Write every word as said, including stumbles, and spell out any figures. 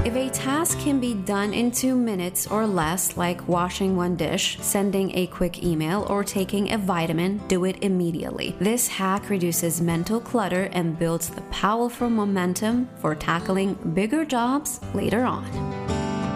If a task can be done in two minutes or less, like washing one dish, sending a quick email, or taking a vitamin, do it immediately. This hack reduces mental clutter and builds the powerful momentum for tackling bigger jobs later on.